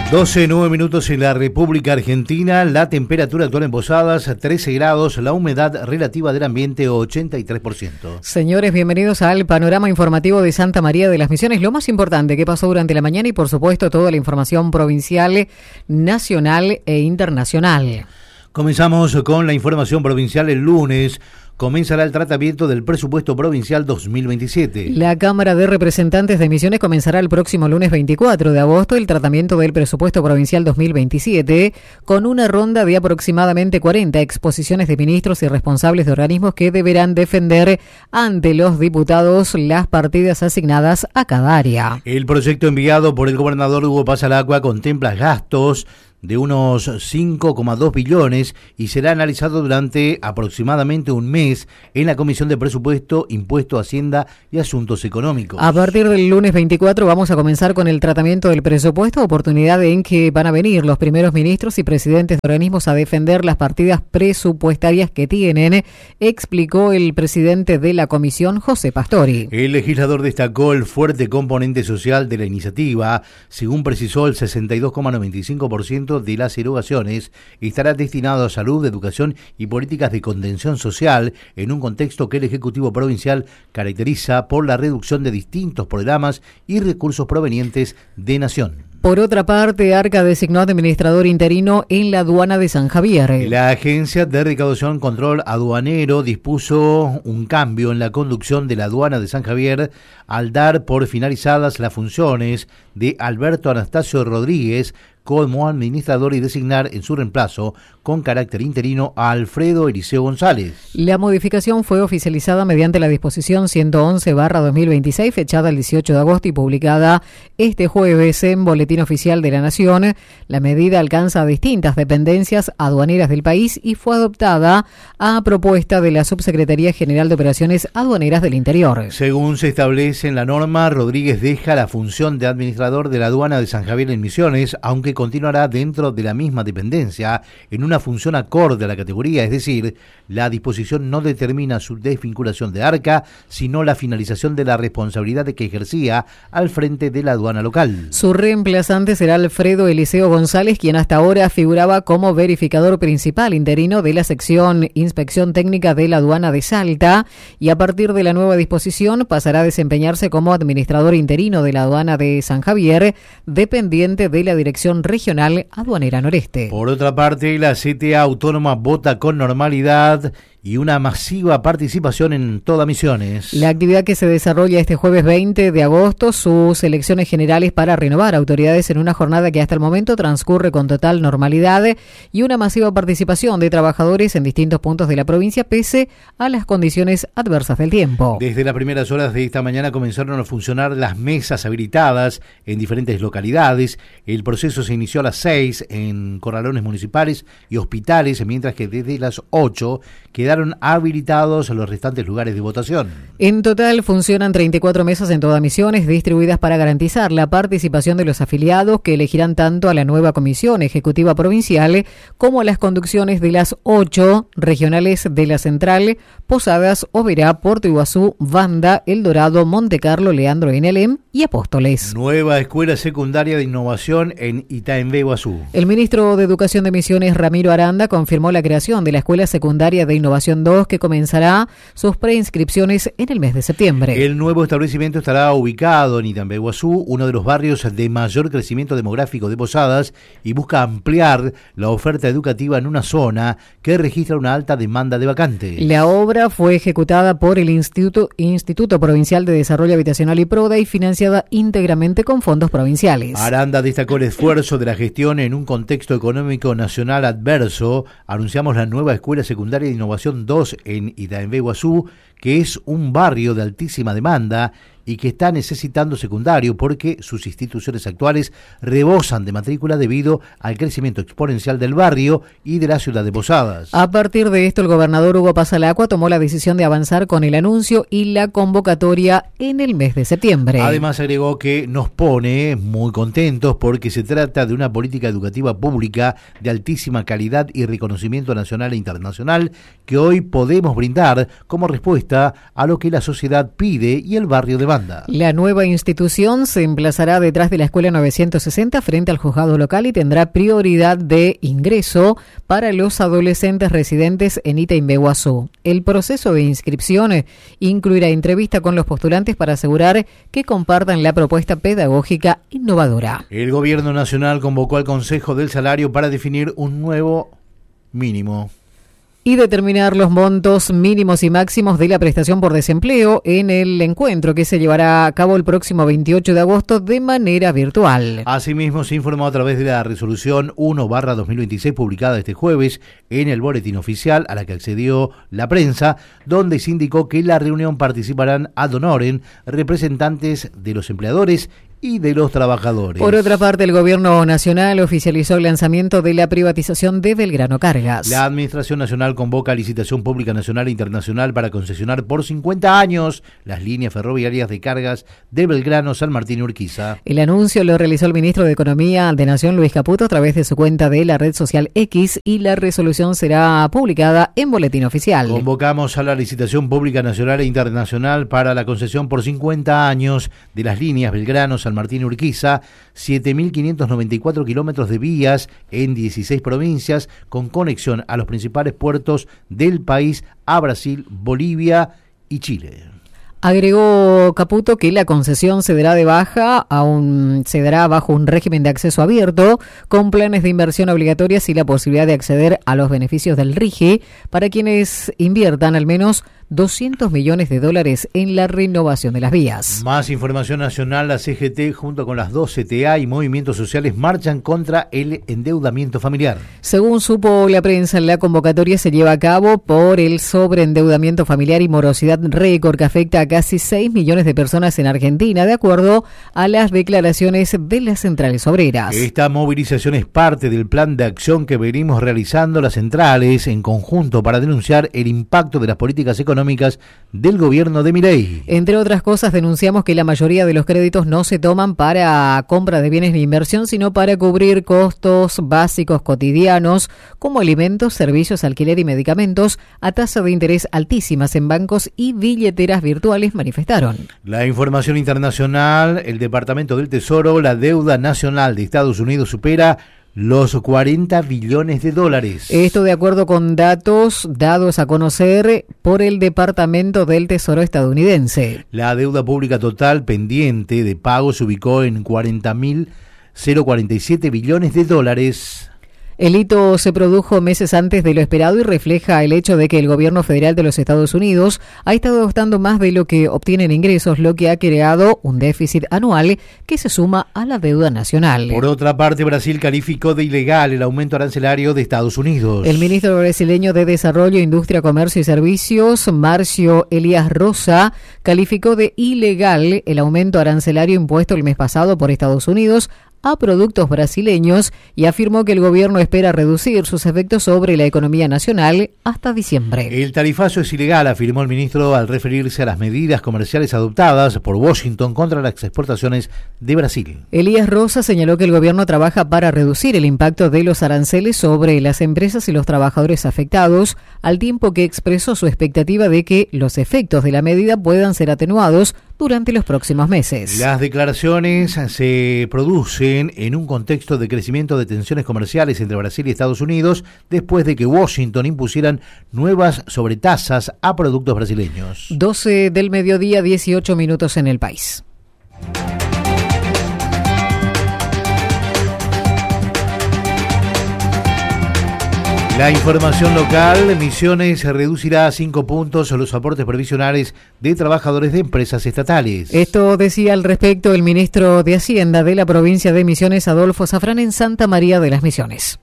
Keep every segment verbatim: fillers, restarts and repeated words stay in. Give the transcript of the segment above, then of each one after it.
doce, nueve minutos en la República Argentina, la temperatura actual en Posadas, trece grados, la humedad relativa del ambiente, ochenta y tres por ciento. Señores, bienvenidos al panorama informativo de Santa María de las Misiones, lo más importante que pasó durante la mañana y por supuesto toda la información provincial, nacional e internacional. Comenzamos con la información provincial. El lunes comenzará el tratamiento del presupuesto provincial dos mil veintisiete. La Cámara de Representantes de Misiones comenzará el próximo lunes veinticuatro de agosto el tratamiento del presupuesto provincial dos mil veintisiete con una ronda de aproximadamente cuarenta exposiciones de ministros y responsables de organismos que deberán defender ante los diputados las partidas asignadas a cada área. El proyecto enviado por el gobernador Hugo Pasalacqua contempla gastos de unos cinco coma dos billones y será analizado durante aproximadamente un mes en la Comisión de Presupuesto, Impuesto, Hacienda y Asuntos Económicos. A partir del lunes veinticuatro vamos a comenzar con el tratamiento del presupuesto, oportunidad en que van a venir los primeros ministros y presidentes de organismos a defender las partidas presupuestarias que tienen, explicó el presidente de la comisión, José Pastori. El legislador destacó el fuerte componente social de la iniciativa. Según precisó, el sesenta y dos coma noventa y cinco por ciento de las erogaciones estará destinado a salud, educación y políticas de contención social en un contexto que el Ejecutivo Provincial caracteriza por la reducción de distintos programas y recursos provenientes de Nación. Por otra parte, Arca designó administrador interino en la aduana de San Javier. La Agencia de Recaudación Control Aduanero dispuso un cambio en la conducción de la aduana de San Javier al dar por finalizadas las funciones de Alberto Anastasio Rodríguez como administrador y designar en su reemplazo con carácter interino a Alfredo Eliseo González. La modificación fue oficializada mediante la disposición ciento once barra dos mil veintiséis, fechada el dieciocho de agosto y publicada este jueves en Boletín Oficial de la Nación. La medida alcanza a distintas dependencias aduaneras del país y fue adoptada a propuesta de la Subsecretaría General de Operaciones Aduaneras del Interior. Según se establece en la norma, Rodríguez deja la función de administrador de la aduana de San Javier en Misiones, aunque continuará dentro de la misma dependencia en una función acorde a la categoría, es decir, la disposición no determina su desvinculación de Arca, sino la finalización de la responsabilidad de que ejercía al frente de la aduana local. Su reemplazante será Alfredo Eliseo González, quien hasta ahora figuraba como verificador principal interino de la sección Inspección Técnica de la aduana de Salta, y a partir de la nueva disposición pasará a desempeñarse como administrador interino de la aduana de San Javier, dependiente de la Dirección Regional Aduanera Noreste. Por otra parte, la C T A Autónoma vota con normalidad y una masiva participación en todas Misiones. La actividad que se desarrolla este jueves veinte de agosto, sus elecciones generales para renovar autoridades en una jornada que hasta el momento transcurre con total normalidad y una masiva participación de trabajadores en distintos puntos de la provincia pese a las condiciones adversas del tiempo. Desde las primeras horas de esta mañana comenzaron a funcionar las mesas habilitadas en diferentes localidades. El proceso se inició a las seis en corralones municipales y hospitales, mientras que desde las ocho quedaron habilitados los restantes lugares de votación. En total funcionan treinta y cuatro mesas en todas Misiones, distribuidas para garantizar la participación de los afiliados que elegirán tanto a la nueva Comisión Ejecutiva Provincial como a las conducciones de las ocho regionales de la Central, Posadas, Oberá, Puerto Iguazú, Banda, El Dorado, Montecarlo, Leandro en Elem y Apóstoles. Nueva Escuela Secundaria de Innovación en Itaembé, Iguazú. El ministro de Educación de Misiones, Ramiro Aranda, confirmó la creación de la Escuela Secundaria de Innovación dos, que comenzará sus preinscripciones en el mes de septiembre. El nuevo establecimiento estará ubicado en Itaembé, Iguazú, uno de los barrios de mayor crecimiento demográfico de Posadas, y busca ampliar la oferta educativa en una zona que registra una alta demanda de vacantes. La obra fue ejecutada por el Instituto, Instituto Provincial de Desarrollo Habitacional y PRODA y financiada íntegramente con fondos provinciales. Aranda destacó el esfuerzo de la gestión en un contexto económico nacional adverso. Anunciamos la nueva Escuela Secundaria de Innovación dos en Itaembé, Iguazú, que es un barrio de altísima demanda y que está necesitando secundario porque sus instituciones actuales rebosan de matrícula debido al crecimiento exponencial del barrio y de la ciudad de Posadas. A partir de esto, el gobernador Hugo Pasalacqua tomó la decisión de avanzar con el anuncio y la convocatoria en el mes de septiembre. Además, agregó que nos pone muy contentos porque se trata de una política educativa pública de altísima calidad y reconocimiento nacional e internacional que hoy podemos brindar como respuesta a lo que la sociedad pide y el barrio demanda. demanda. La nueva institución se emplazará detrás de la Escuela novecientos sesenta frente al juzgado local y tendrá prioridad de ingreso para los adolescentes residentes en Itaimbe-Guazú. El proceso de inscripción incluirá entrevista con los postulantes para asegurar que compartan la propuesta pedagógica innovadora. El gobierno nacional convocó al Consejo del Salario para definir un nuevo mínimo y determinar los montos mínimos y máximos de la prestación por desempleo en el encuentro que se llevará a cabo el próximo veintiocho de agosto de manera virtual. Asimismo, se informó a través de la resolución uno barra dos mil veintiséis publicada este jueves en el boletín oficial a la que accedió la prensa, donde se indicó que en la reunión participarán ad honorem representantes de los empleadores y de los trabajadores. Por otra parte, el gobierno nacional oficializó el lanzamiento de la privatización de Belgrano Cargas. La Administración Nacional convoca a licitación pública nacional e internacional para concesionar por cincuenta años las líneas ferroviarias de cargas de Belgrano, San Martín y Urquiza. El anuncio lo realizó el ministro de Economía de Nación, Luis Caputo, a través de su cuenta de la red social X, y la resolución será publicada en boletín oficial. Convocamos a la licitación pública nacional e internacional para la concesión por cincuenta años de las líneas Belgrano, San Martín y Urquiza, siete mil quinientos noventa y cuatro kilómetros de vías en dieciséis provincias con conexión a los principales puertos del país a Brasil, Bolivia y Chile. Agregó Caputo que la concesión se dará de baja a un, se dará bajo un régimen de acceso abierto, con planes de inversión obligatorias y la posibilidad de acceder a los beneficios del RIGI para quienes inviertan al menos doscientos millones de dólares en la renovación de las vías. Más información nacional: la C G T junto con las dos C T A y movimientos sociales marchan contra el endeudamiento familiar. Según supo la prensa, la convocatoria se lleva a cabo por el sobreendeudamiento familiar y morosidad récord que afecta a casi seis millones de personas en Argentina, de acuerdo a las declaraciones de las centrales obreras. Esta movilización es parte del plan de acción que venimos realizando las centrales en conjunto para denunciar el impacto de las políticas económicas del gobierno de Milei. Entre otras cosas, denunciamos que la mayoría de los créditos no se toman para compra de bienes ni inversión, sino para cubrir costos básicos cotidianos como alimentos, servicios, alquiler y medicamentos a tasa de interés altísimas en bancos y billeteras virtuales, manifestaron. La información internacional: el Departamento del Tesoro, la deuda nacional de Estados Unidos supera los cuarenta billones de dólares. Esto de acuerdo con datos dados a conocer por el Departamento del Tesoro estadounidense. La deuda pública total pendiente de pago se ubicó en cuarenta mil cuarenta y siete billones de dólares. El hito se produjo meses antes de lo esperado y refleja el hecho de que el gobierno federal de los Estados Unidos ha estado gastando más de lo que obtiene en ingresos, lo que ha creado un déficit anual que se suma a la deuda nacional. Por otra parte, Brasil calificó de ilegal el aumento arancelario de Estados Unidos. El ministro brasileño de Desarrollo, Industria, Comercio y Servicios, Márcio Elias Rosa, calificó de ilegal el aumento arancelario impuesto el mes pasado por Estados Unidos a productos brasileños y afirmó que el gobierno espera reducir sus efectos sobre la economía nacional hasta diciembre. El tarifazo es ilegal, afirmó el ministro al referirse a las medidas comerciales adoptadas por Washington contra las exportaciones de Brasil. Elías Rosa señaló que el gobierno trabaja para reducir el impacto de los aranceles sobre las empresas y los trabajadores afectados, al tiempo que expresó su expectativa de que los efectos de la medida puedan ser atenuados durante los próximos meses. Las declaraciones se producen en un contexto de crecimiento de tensiones comerciales entre Brasil y Estados Unidos después de que Washington impusieran nuevas sobretasas a productos brasileños. doce del mediodía, dieciocho minutos en el país. La información local: Misiones reducirá a cinco puntos los aportes previsionales de trabajadores de empresas estatales. Esto decía al respecto el ministro de Hacienda de la provincia de Misiones, Adolfo Zafrán, en Santa María de las Misiones.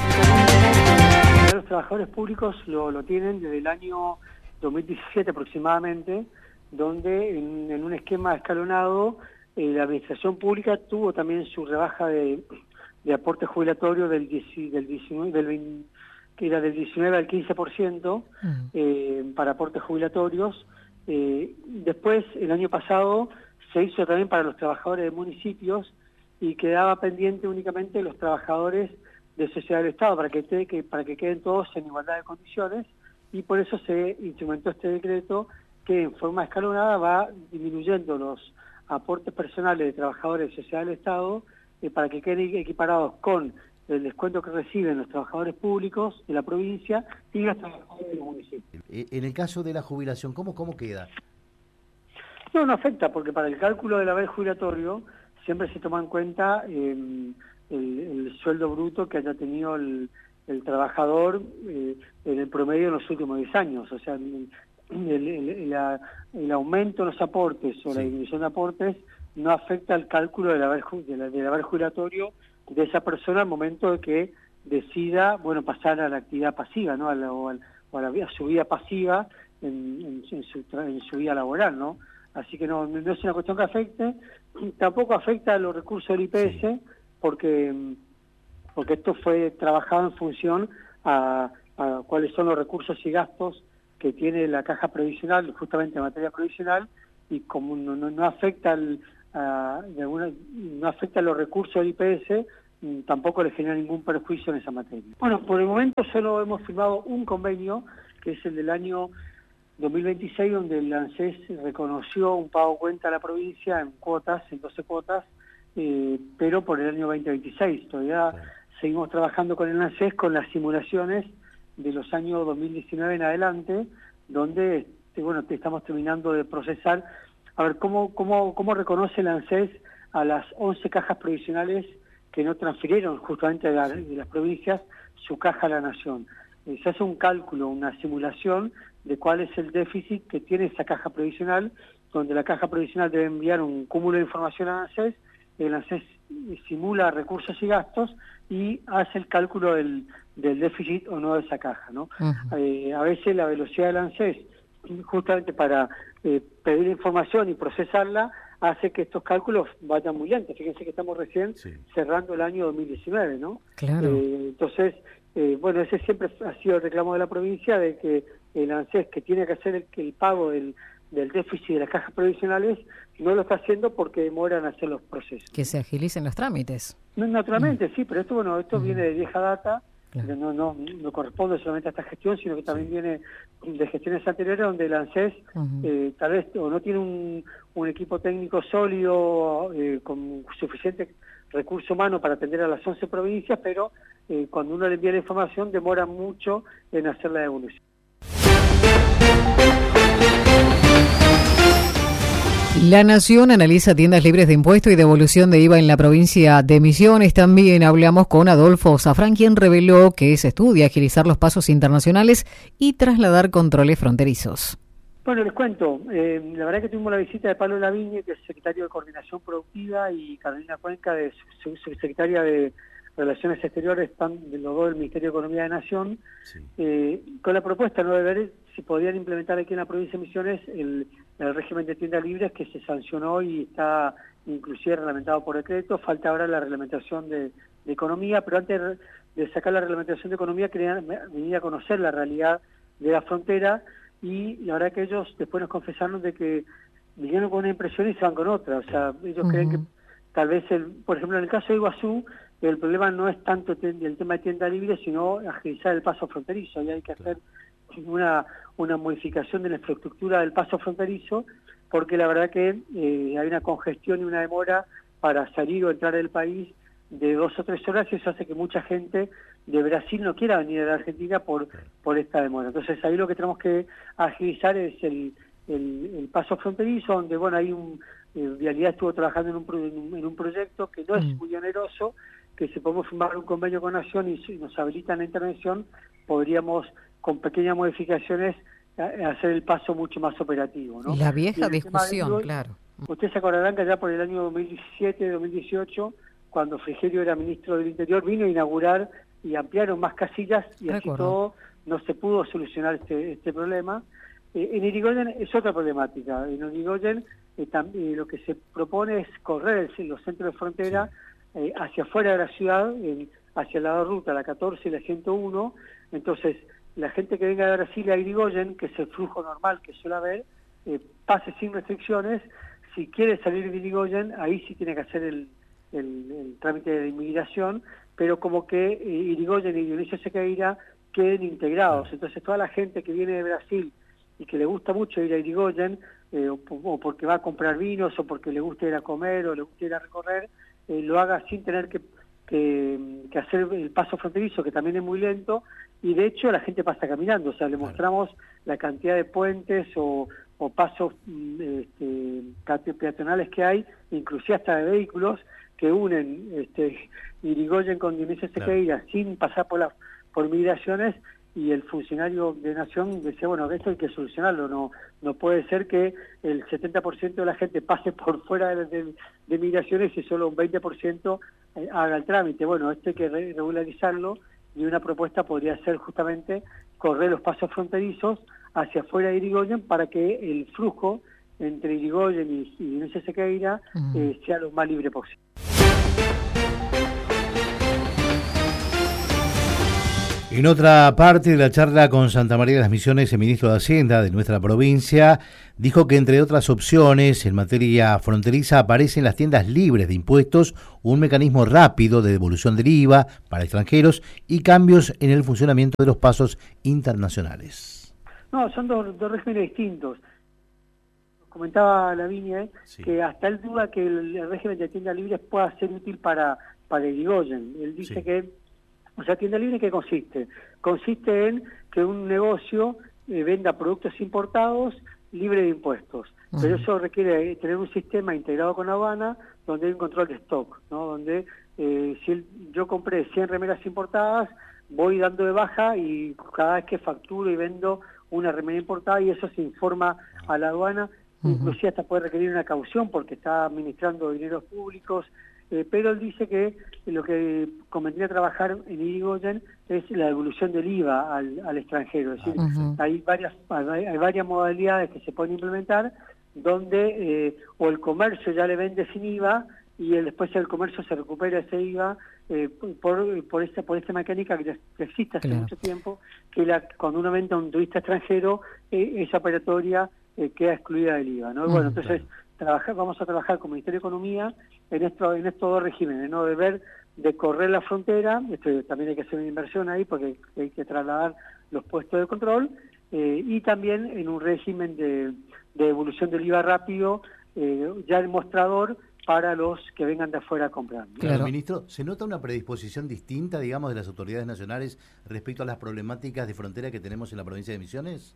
Los trabajadores públicos lo, lo tienen desde el año dos mil diecisiete aproximadamente, donde en, en un esquema escalonado eh, la administración pública tuvo también su rebaja de, de aporte jubilatorio del, del diecinueve, del veinte, que era del diecinueve al quince por ciento eh, para aportes jubilatorios. Eh, después, el año pasado, se hizo también para los trabajadores de municipios y quedaba pendiente únicamente los trabajadores de sociedad del Estado para que, te, que, para que queden todos en igualdad de condiciones, y por eso se instrumentó este decreto que en forma escalonada va disminuyendo los aportes personales de trabajadores de sociedad del Estado eh, para que queden equiparados con el descuento que reciben los trabajadores públicos de la provincia y los trabajadores del municipio. En el caso de la jubilación, ¿cómo, cómo queda? No, no afecta, porque para el cálculo del haber jubilatorio siempre se toma en cuenta eh, el, el sueldo bruto que haya tenido el, el trabajador eh, en el promedio en los últimos diez años. O sea, el, el, el, la, el aumento de los aportes o sí. la disminución de aportes no afecta al cálculo del haber, del, del haber jubilatorio de esa persona al momento de que decida, bueno, pasar a la actividad pasiva, ¿no? A la, o a, o a, la, a su vida pasiva en, en, en, su, en su vida laboral, ¿no? Así que no, no es una cuestión que afecte, tampoco afecta a los recursos del I P S, sí. porque porque esto fue trabajado en función a, a cuáles son los recursos y gastos que tiene la caja previsional, justamente en materia previsional, y como no, no, no afecta al, a, de alguna, no afecta a los recursos del I P S, tampoco le genera ningún perjuicio en esa materia. Bueno, por el momento solo hemos firmado un convenio, que es el del año dos mil veintiséis, donde el ANSES reconoció un pago cuenta a la provincia en cuotas, en doce cuotas, eh, pero por el año veinte veintiséis. Todavía sí. seguimos trabajando con el ANSES con las simulaciones de los años dos mil diecinueve en adelante, donde este, bueno, estamos terminando de procesar, a ver cómo, cómo, cómo reconoce el ANSES a las once cajas provisionales que no transfirieron justamente de, la, de las provincias su caja a la nación. Eh, se hace un cálculo, una simulación de cuál es el déficit que tiene esa caja previsional, donde la caja previsional debe enviar un cúmulo de información a ANSES, el ANSES simula recursos y gastos y hace el cálculo del, del déficit o no de esa caja, ¿no? Uh-huh. Eh, a veces la velocidad del ANSES, justamente para eh, pedir información y procesarla, hace que estos cálculos vayan muy lentos. Fíjense que estamos recién sí. cerrando el año dos mil diecinueve, ¿no? Claro. Eh, entonces, eh, bueno, ese siempre ha sido el reclamo de la provincia, de que el ANSES, que tiene que hacer el, el pago del, del déficit de las cajas provisionales, no lo está haciendo porque demoran hacer los procesos. Que se agilicen los trámites. No, naturalmente, mm. sí, pero esto, bueno, esto mm. viene de vieja data, claro. no, no, no corresponde solamente a esta gestión, sino que también sí. viene de gestiones anteriores donde el ANSES uh-huh. eh, tal vez o no tiene un, un equipo técnico sólido eh, con suficiente recurso humano para atender a las once provincias, pero eh, cuando uno le envía la información demora mucho en hacer la devolución. La Nación analiza tiendas libres de impuesto y devolución de I V A en la provincia de Misiones. También hablamos con Adolfo Zafrán, quien reveló que se estudia agilizar los pasos internacionales y trasladar controles fronterizos. Bueno, les cuento, eh, la verdad que tuvimos la visita de Pablo Lavigne, que es secretario de Coordinación Productiva, y Carolina Cuenca, de subsecretaria de Relaciones Exteriores, están de los dos del Ministerio de Economía de Nación, sí. eh, con la propuesta ¿no? de ver si podían implementar aquí en la provincia de Misiones el, el régimen de tiendas libres que se sancionó y está inclusive reglamentado por decreto. Falta ahora la reglamentación de, de economía, pero antes de sacar la reglamentación de economía querían venir a conocer la realidad de la frontera, y la verdad que ellos después nos confesaron de que vinieron con una impresión y se van con otra. O sea, ellos uh-huh. creen que tal vez, el, por ejemplo, en el caso de Iguazú, el problema no es tanto el tema de tienda libre, sino agilizar el paso fronterizo, y hay que hacer una, una modificación de la infraestructura del paso fronterizo, porque la verdad que eh, hay una congestión y una demora para salir o entrar del país de dos o tres horas, y eso hace que mucha gente de Brasil no quiera venir a la Argentina por por esta demora. Entonces ahí lo que tenemos que agilizar es el, el, el paso fronterizo, donde bueno hay un eh, Vialidad estuvo trabajando en un, en un, en un proyecto que no es muy oneroso, que si podemos firmar un convenio con Nación y si nos habilitan la intervención, podríamos con pequeñas modificaciones hacer el paso mucho más operativo, ¿no? La vieja discusión, de, claro. Ustedes se acordarán que ya por el año dos mil diecisiete, dos mil dieciocho, cuando Frigerio era ministro del Interior, vino a inaugurar y ampliaron más casillas, y Recuerdo. así todo no se pudo solucionar este, este problema. Eh, en Irigoyen es otra problemática. En Irigoyen eh, también, eh, lo que se propone es correr el, los centros de frontera sí. eh, hacia afuera de la ciudad, eh, hacia la ruta, la catorce y la ciento uno. Entonces, la gente que venga de Brasil a Irigoyen, que es el flujo normal que suele haber, eh, pase sin restricciones. Si quiere salir de Irigoyen, ahí sí tiene que hacer el, el, el trámite de inmigración, pero como que eh, Irigoyen y Dionisio Sequeira queden integrados. Entonces toda la gente que viene de Brasil y que le gusta mucho ir a Irigoyen, eh, o, o porque va a comprar vinos, o porque le gusta ir a comer, o le gusta ir a recorrer, eh, lo haga sin tener que, que, que hacer el paso fronterizo, que también es muy lento, y de hecho la gente pasa caminando, o sea, le Claro. mostramos la cantidad de puentes o, o pasos este, peatonales que hay, inclusive hasta de vehículos, que unen este, Irigoyen con Dionisio Sequeira, claro, sin pasar por las por migraciones, y el funcionario de Nación decía, bueno, esto hay que solucionarlo, no no puede ser que el setenta por ciento de la gente pase por fuera de, de, de migraciones y solo un veinte por ciento eh, haga el trámite. Bueno, esto hay que re regularizarlo, y una propuesta podría ser justamente correr los pasos fronterizos hacia afuera de Irigoyen para que el flujo entre Irigoyen y, y Dionisio Sequeira uh-huh. eh, sea lo más libre posible. En otra parte de la charla con Santa María de las Misiones, el ministro de Hacienda de nuestra provincia dijo que, entre otras opciones, en materia fronteriza aparecen las tiendas libres de impuestos, un mecanismo rápido de devolución del I V A para extranjeros y cambios en el funcionamiento de los pasos internacionales. No, son dos, dos regímenes distintos. Comentaba Lavinia ¿eh? sí. que hasta él duda que el, el régimen de tiendas libres pueda ser útil para, para Irigoyen. Él dice sí. que O sea, tienda libre, ¿qué consiste? Consiste en que un negocio eh, venda productos importados libre de impuestos. Uh-huh. Pero eso requiere tener un sistema integrado con aduana donde hay un control de stock, ¿no? Donde eh, si el, yo compré cien remeras importadas, voy dando de baja y cada vez que facturo y vendo una remera importada, y eso se informa a la aduana. Uh-huh. Inclusive hasta puede requerir una caución porque está administrando dineros públicos. Eh, pero él dice que lo que convendría trabajar en Irigoyen es la devolución del I V A al, al extranjero. Es decir, uh-huh. hay varias hay, hay varias modalidades que se pueden implementar donde eh, o el comercio ya le vende sin I V A y el, después el comercio se recupera ese I V A eh, por por esta por esta mecánica que, que existe hace claro. mucho tiempo, que la, cuando uno vende a un turista extranjero, eh, esa operatoria eh, queda excluida del I V A, ¿no? Uh-huh. Bueno, entonces trabajar, vamos a trabajar con el Ministerio de Economía en esto, en estos dos regímenes, ¿no? De ver, de correr la frontera, esto también hay que hacer una inversión ahí porque hay que trasladar los puestos de control, eh, y también en un régimen de, de devolución del I V A rápido, eh, ya el mostrador para los que vengan de afuera a comprar. Claro, ministro, ¿se nota una predisposición distinta, digamos, de las autoridades nacionales respecto a las problemáticas de frontera que tenemos en la provincia de Misiones?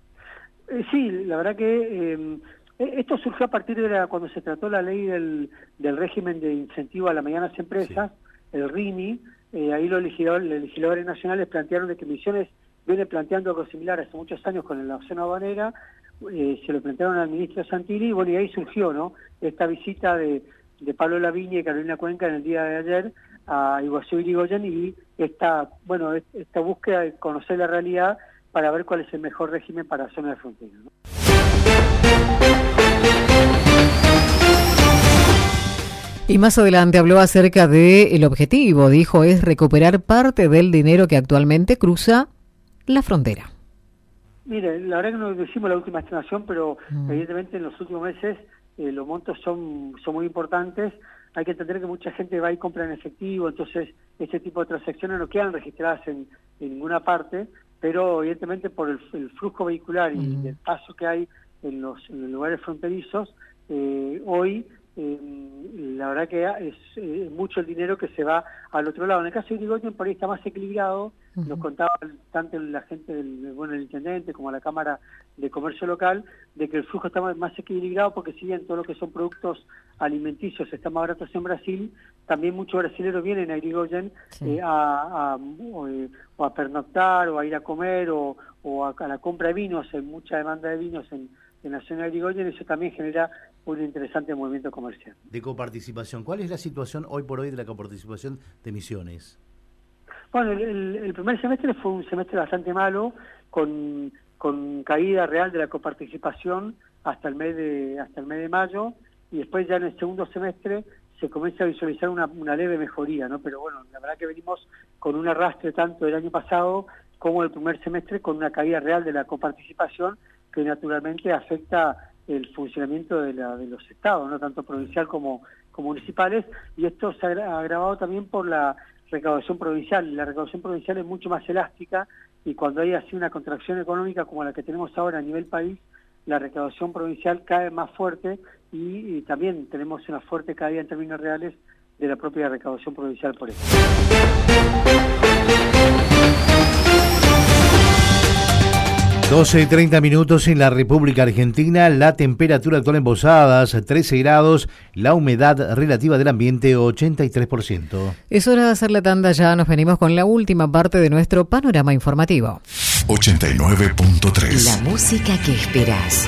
Eh, sí, la verdad que eh, esto surgió a partir de la, cuando se trató la ley del, del régimen de incentivo a las medianas empresas, sí. el R I N I, eh, ahí los legisladores, los legisladores nacionales plantearon de que Misiones viene planteando algo similar hace muchos años con la zona aduanera, eh, se lo plantearon al ministro Santilli, y bueno, y ahí surgió, ¿no?, esta visita de, de Pablo Lavinia y Carolina Cuenca en el día de ayer a Iguazú y Irigoyen, y esta, bueno, esta búsqueda de conocer la realidad para ver cuál es el mejor régimen para la zona de frontera, ¿no? Y más adelante habló acerca del objetivo, dijo, es recuperar parte del dinero que actualmente cruza la frontera. Mire, la verdad que no decimos la última estimación, pero mm. evidentemente en los últimos meses eh, los montos son, son muy importantes. Hay que entender que mucha gente va y compra en efectivo, entonces este tipo de transacciones no quedan registradas en, en ninguna parte, pero evidentemente por el, el flujo vehicular y mm. el paso que hay en los, en los lugares fronterizos, eh, hoy eh, la verdad que es eh, mucho el dinero que se va al otro lado. En el caso de Irigoyen por ahí está más equilibrado, uh-huh. nos contaba tanto la gente del, bueno, el intendente como la Cámara de Comercio Local, de que el flujo está más, más equilibrado, porque si bien todo lo que son productos alimenticios está más baratos en Brasil, también muchos brasileños vienen a Irigoyen sí. eh, a, a, o, eh, o a pernoctar o a ir a comer o, o a, a la compra de vinos, hay mucha demanda de vinos en en la zona de Irigoyen, eso también genera un interesante movimiento comercial. De coparticipación, ¿cuál es la situación hoy por hoy de la coparticipación de Misiones? Bueno, el, el, el primer semestre fue un semestre bastante malo, con, con caída real de la coparticipación hasta el mes de hasta el mes de mayo, y después ya en el segundo semestre se comienza a visualizar una, una leve mejoría, ¿no? Pero bueno, la verdad que venimos con un arrastre tanto del año pasado como el primer semestre, con una caída real de la coparticipación, que naturalmente afecta el funcionamiento de, la, de los estados, no tanto provincial como municipales, y esto se ha agravado también por la recaudación provincial. La recaudación provincial es mucho más elástica, y cuando hay así una contracción económica como la que tenemos ahora a nivel país, la recaudación provincial cae más fuerte, y, y también tenemos una fuerte caída en términos reales de la propia recaudación provincial por eso. doce y treinta minutos en la República Argentina, la temperatura actual en Posadas, trece grados, la humedad relativa del ambiente, ochenta y tres por ciento. Es hora de hacer la tanda ya, nos venimos con la última parte de nuestro panorama informativo. ochenta y nueve punto tres. La música que esperás.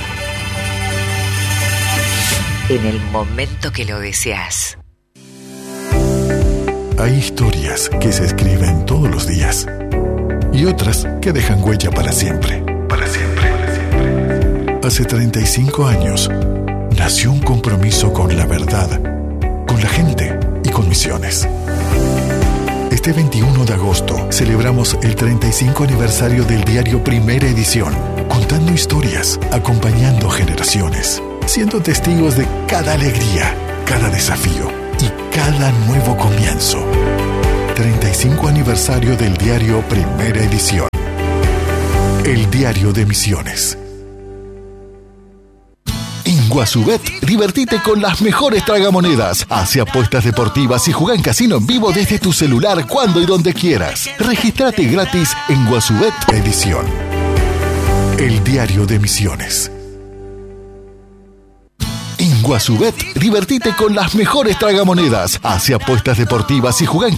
En el momento que lo deseas. Hay historias que se escriben todos los días y otras que dejan huella para siempre. Para siempre. Hace treinta y cinco años nació un compromiso con la verdad, con la gente y con Misiones. Este veintiuno de agosto celebramos el treinta y cinco aniversario del diario Primera Edición, contando historias, acompañando generaciones, siendo testigos de cada alegría, cada desafío y cada nuevo comienzo. treinta y cinco aniversario del diario Primera Edición. El diario de Misiones. En Guasubet, divertite con las mejores tragamonedas. Hace apuestas deportivas y juega en casino en vivo desde tu celular cuando y donde quieras. Regístrate gratis en Guasubet Edición. El diario de Misiones. En Guasubet, divertite con las mejores tragamonedas. Hace apuestas deportivas y juega en